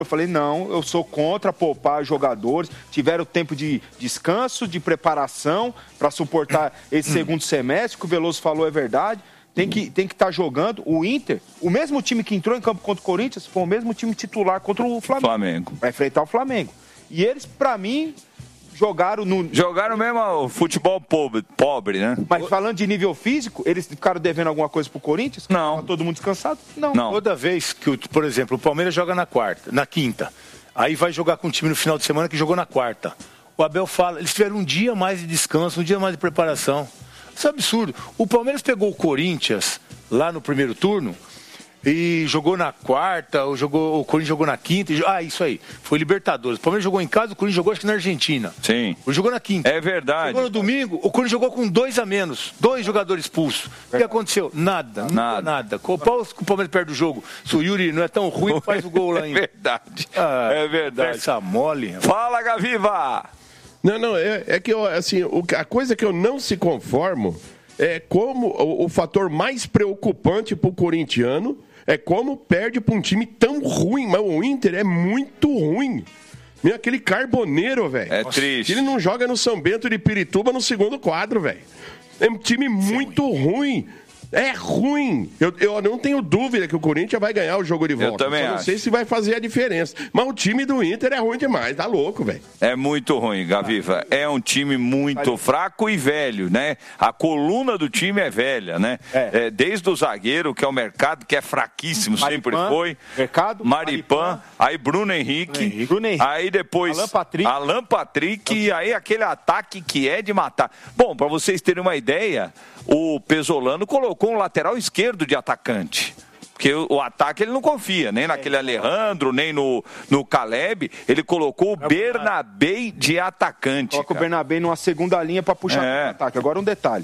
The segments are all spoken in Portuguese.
Eu falei, não, eu sou contra poupar jogadores, tiveram tempo de descanso, de preparação para suportar esse segundo semestre, que o Veloso falou é verdade, tem que estar jogando. O Inter, o mesmo time que entrou em campo contra o Corinthians, foi o mesmo time titular contra o Flamengo. Vai enfrentar o Flamengo. E eles, para mim, jogaram mesmo o futebol pobre, né? Mas falando de nível físico, eles ficaram devendo alguma coisa pro Corinthians? Não. Tá todo mundo descansado? Não. Toda vez que, por exemplo, o Palmeiras joga na quinta, aí vai jogar com um time no final de semana que jogou na quarta. O Abel fala, eles tiveram um dia mais de descanso, um dia mais de preparação. Isso é absurdo. O Palmeiras pegou o Corinthians lá no primeiro turno e jogou na quarta, o Corinthians jogou na quinta. Isso aí. Foi Libertadores. O Palmeiras jogou em casa, o Corinthians jogou acho que na Argentina. Sim. O jogou na quinta. É verdade. Jogou no domingo, o Corinthians jogou com 2 a menos. 2 jogadores expulsos. O que aconteceu? Nada. O Palmeiras perde o jogo. Se o Yuri não é tão ruim, faz o gol lá ainda. É verdade. É verdade. Essa mole. Fala, Gaviva! Não, é que a coisa que eu não se conformo é como o fator mais preocupante pro corintiano é como perde para um time tão ruim. Mas o Inter é muito ruim. Aquele Carboneiro, velho. É triste. Ele não joga no São Bento de Pirituba no segundo quadro, velho. É um time muito ruim. É ruim. Eu não tenho dúvida que o Corinthians vai ganhar o jogo de volta. Eu também acho. Não sei se vai fazer a diferença. Mas o time do Inter é ruim demais. Tá louco, velho. É muito ruim, Gaviva. É um time muito fraco e velho, né? A coluna do time é velha, né? Desde o zagueiro, que é o Mercado, que é fraquíssimo, sempre foi. Maripan. Aí Bruno Henrique. Aí depois Alan Patrick. E aí aquele ataque que é de matar. Bom, para vocês terem uma ideia, o Pesolano colocou um lateral esquerdo de atacante. Porque o ataque ele não confia, nem naquele Alejandro, nem no Caleb. Ele colocou o Bernabé de atacante. Coloca o Bernabé numa segunda linha para puxar o ataque. Agora um detalhe.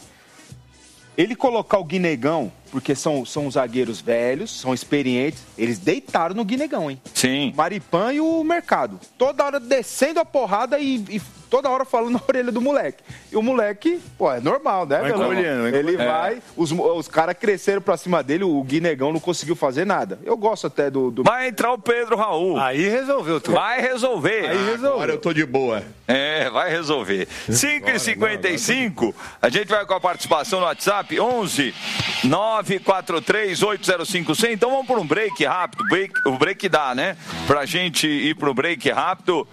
Ele colocar o Guinegão, porque são zagueiros velhos, são experientes, eles deitaram no Guinegão, hein? Sim. Maripan e o Mercado. Toda hora descendo a porrada e toda hora falando na orelha do moleque. E o moleque, é normal, né? Ele vai, os caras cresceram pra cima dele, o Guinegão não conseguiu fazer nada. Eu gosto até do... Vai entrar o Pedro Raul. Aí resolveu tudo. Vai resolver. Agora eu tô de boa. Vai resolver. 5h55, a gente vai com a participação no WhatsApp, 11 943 805 100. Então vamos por um break rápido. O break dá, né? Pra gente ir pro break rápido.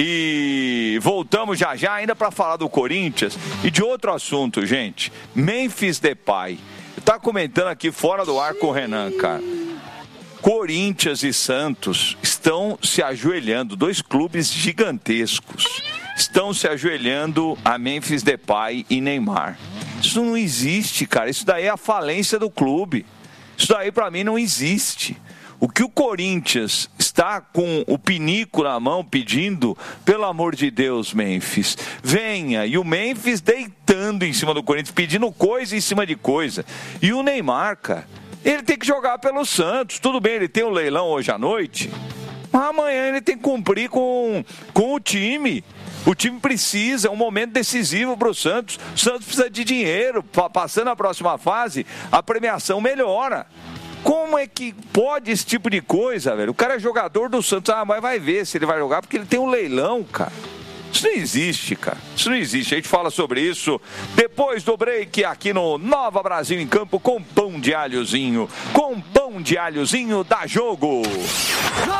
E voltamos já ainda para falar do Corinthians e de outro assunto, gente. Memphis Depay. Eu tava comentando aqui fora do ar com o Renan, cara. Corinthians e Santos estão se ajoelhando, 2 clubes gigantescos. Estão se ajoelhando a Memphis Depay e Neymar. Isso não existe, cara. Isso daí é a falência do clube. Isso daí para mim não existe. O que o Corinthians está com o pinico na mão pedindo, pelo amor de Deus, Memphis, venha. E o Memphis deitando em cima do Corinthians, pedindo coisa em cima de coisa. E o Neymar, cara, ele tem que jogar pelo Santos. Tudo bem, ele tem um leilão hoje à noite, mas amanhã ele tem que cumprir com o time. O time precisa, é um momento decisivo para o Santos. O Santos precisa de dinheiro. Passando a próxima fase, a premiação melhora. Como é que pode esse tipo de coisa, velho? O cara é jogador do Santos, mas vai ver se ele vai jogar, porque ele tem um leilão, cara. Isso não existe, cara. Isso não existe. A gente fala sobre isso depois do break aqui no Nova Brasil em Campo com pão de alhozinho. Com pão de alhozinho dá jogo.